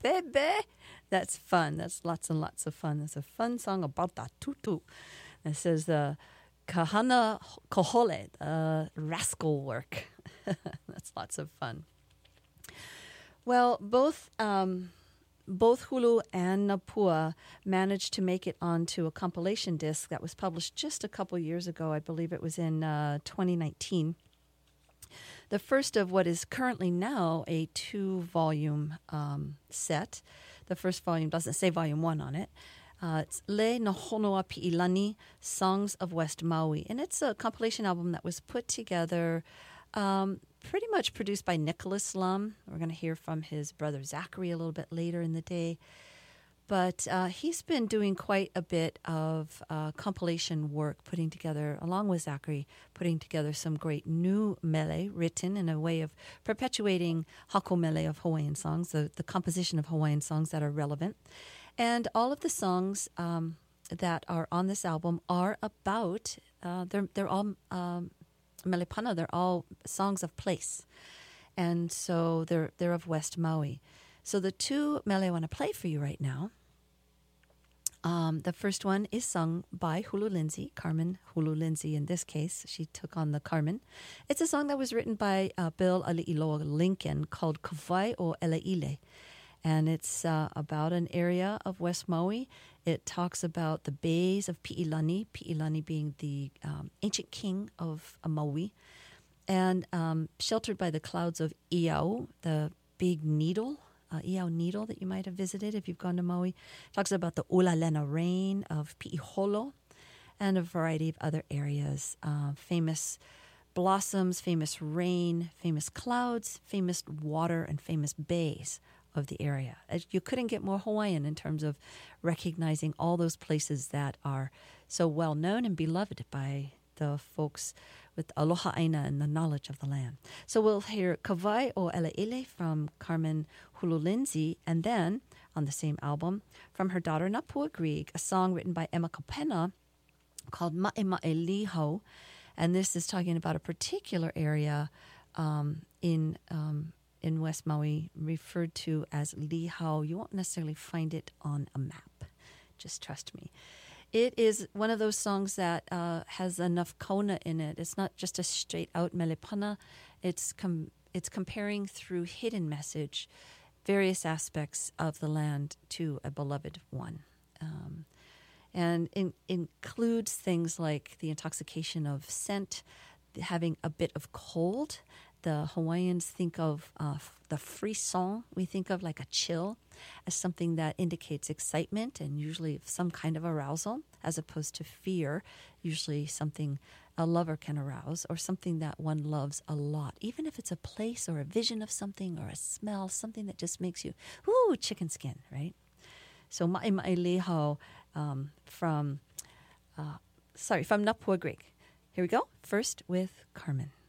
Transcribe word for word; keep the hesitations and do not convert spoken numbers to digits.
bebe. That's fun. That's lots and lots of fun. It's a fun song about that tutu. It says the kahana kohole, uh, rascal work. That's lots of fun. Well, both um, both Hulu and Napua managed to make it onto a compilation disc that was published just a couple years ago. I believe it was in uh, twenty nineteen. The first of what is currently now a two-volume um, set. The first volume doesn't say volume one on it. Uh, it's Le Nohonoa Pi'ilani, Songs of West Maui. And it's a compilation album that was put together, um, pretty much produced by Nicholas Lum. We're going to hear from his brother Zachary a little bit later in the day. But uh, he's been doing quite a bit of uh, compilation work, putting together, along with Zachary, putting together some great new mele written in a way of perpetuating hako mele of Hawaiian songs, the, the composition of Hawaiian songs that are relevant. And all of the songs um, that are on this album are about, uh, they're, they're all um, melepana, they're all songs of place. And so they're, they're of West Maui. So the two mele I want to play for you right now, um, the first one is sung by Hulu Lindsay, Carmen Hulu Lindsay in this case. She took on the Carmen. It's a song that was written by uh, Bill Ali'iloa Lincoln called Kawai o Ele'ile. And it's uh, about an area of West Maui. It talks about the bays of Pi'ilani, Pi'ilani being the um, ancient king of Maui, and um, sheltered by the clouds of Iau, the big needle, uh, Iau needle that you might have visited if you've gone to Maui. It talks about the Ulalena rain of Pi'iholo and a variety of other areas. Uh, famous blossoms, famous rain, famous clouds, famous water, and famous bays of the area. You couldn't get more Hawaiian in terms of recognizing all those places that are so well known and beloved by the folks with aloha aina and the knowledge of the land. So we'll hear Kawai o Ele'ile from Carmen Hulu Lindsay, and then on the same album from her daughter Napua Grieg, a song written by Emma Kopena called Ma'e Ma'e Lihau, and this is talking about a particular area um, in um, in West Maui referred to as Lihau. You won't necessarily find it on a map. Just trust me. It is one of those songs that uh, has enough kauna in it. It's not just a straight-out melepana. It's com- it's comparing through hidden message various aspects of the land to a beloved one. Um, and in, includes things like the intoxication of scent, having a bit of cold. The Hawaiians think of uh, the frisson, we think of like a chill, as something that indicates excitement and usually some kind of arousal, as opposed to fear, usually something a lover can arouse or something that one loves a lot, even if it's a place or a vision of something or a smell, something that just makes you, ooh, chicken skin, right? So Ma'e Ma'e Lihau um, from, uh, sorry, from Napua Grieg. Here we go, first with Carmen.